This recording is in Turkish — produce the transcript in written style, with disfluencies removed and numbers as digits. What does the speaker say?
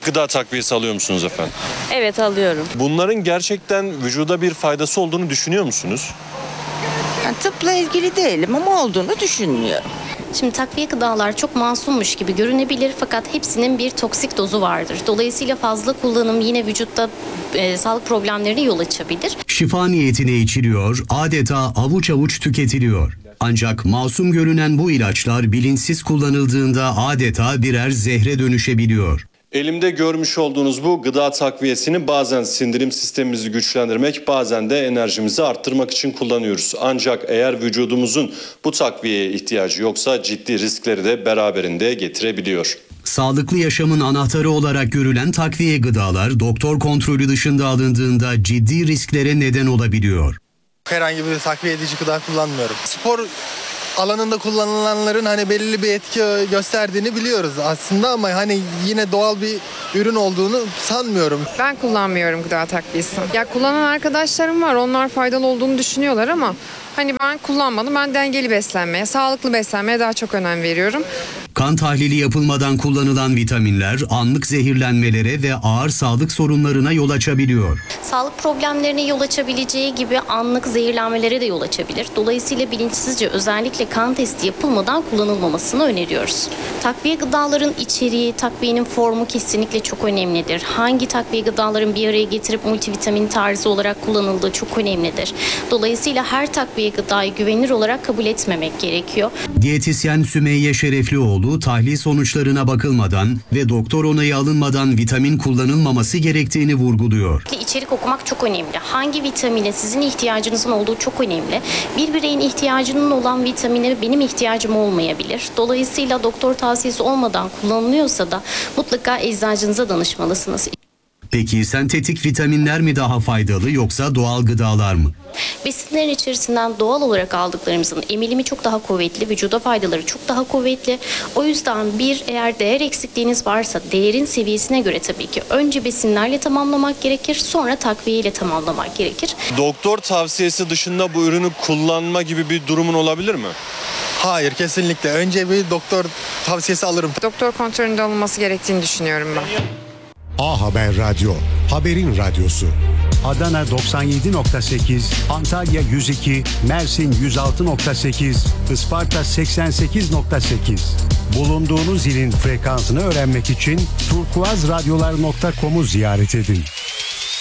Gıda takviyesi alıyor musunuz efendim? Evet, alıyorum. Bunların gerçekten vücuda bir faydası olduğunu düşünüyor musunuz? Yani tıpla ilgili değilim ama olduğunu düşünmüyorum. Şimdi takviye gıdalar çok masummuş gibi görünebilir fakat hepsinin bir toksik dozu vardır. Dolayısıyla fazla kullanım yine vücutta sağlık problemlerine yol açabilir. Şifa niyetine içiliyor, adeta avuç avuç tüketiliyor. Ancak masum görünen bu ilaçlar bilinçsiz kullanıldığında adeta birer zehre dönüşebiliyor. Elimde görmüş olduğunuz bu gıda takviyesini bazen sindirim sistemimizi güçlendirmek, bazen de enerjimizi arttırmak için kullanıyoruz. Ancak eğer vücudumuzun bu takviyeye ihtiyacı yoksa ciddi riskleri de beraberinde getirebiliyor. Sağlıklı yaşamın anahtarı olarak görülen takviye gıdalar doktor kontrolü dışında alındığında ciddi risklere neden olabiliyor. Herhangi bir takviye edici gıda kullanmıyorum. Spor alanında kullanılanların hani belirli bir etki gösterdiğini biliyoruz aslında ama hani yine doğal bir ürün olduğunu sanmıyorum. Ben kullanmıyorum gıda takviyesi. Ya kullanan arkadaşlarım var. Onlar faydalı olduğunu düşünüyorlar ama hani ben kullanmadım. Ben dengeli beslenmeye, sağlıklı beslenmeye daha çok önem veriyorum. Kan tahlili yapılmadan kullanılan vitaminler anlık zehirlenmelere ve ağır sağlık sorunlarına yol açabiliyor. Sağlık problemlerine yol açabileceği gibi anlık zehirlenmelere de yol açabilir. Dolayısıyla bilinçsizce özellikle kan testi yapılmadan kullanılmamasını öneriyoruz. Takviye gıdaların içeriği, takviyenin formu kesinlikle çok önemlidir. Hangi takviye gıdaların bir araya getirip multivitamin tarzı olarak kullanıldığı çok önemlidir. Dolayısıyla her takviye gıdayı güvenilir olarak kabul etmemek gerekiyor. Diyetisyen Sümeyye Şereflioğlu tahlil sonuçlarına bakılmadan ve doktor onayı alınmadan vitamin kullanılmaması gerektiğini vurguluyor. İçerik okumak çok önemli. Hangi vitamine sizin ihtiyacınızın olduğu çok önemli. Bir bireyin ihtiyacının olan vitamine benim ihtiyacım olmayabilir. Dolayısıyla doktor tavsiyesi olmadan kullanılıyorsa da mutlaka eczacınıza danışmalısınız. Peki sentetik vitaminler mi daha faydalı yoksa doğal gıdalar mı? Besinlerin içerisinden doğal olarak aldıklarımızın emilimi çok daha kuvvetli, vücuda faydaları çok daha kuvvetli. O yüzden eğer değer eksikliğiniz varsa değerin seviyesine göre tabii ki önce besinlerle tamamlamak gerekir, sonra takviye ile tamamlamak gerekir. Doktor tavsiyesi dışında bu ürünü kullanma gibi bir durumun olabilir mi? Hayır, kesinlikle. Önce bir doktor tavsiyesi alırım. Doktor kontrolünde alınması gerektiğini düşünüyorum ben. A Haber Radyo, haberin radyosu. Adana 97.8, Antalya 102, Mersin 106.8, Isparta 88.8. Bulunduğunuz ilin frekansını öğrenmek için turkuazradyolar.com'u ziyaret edin.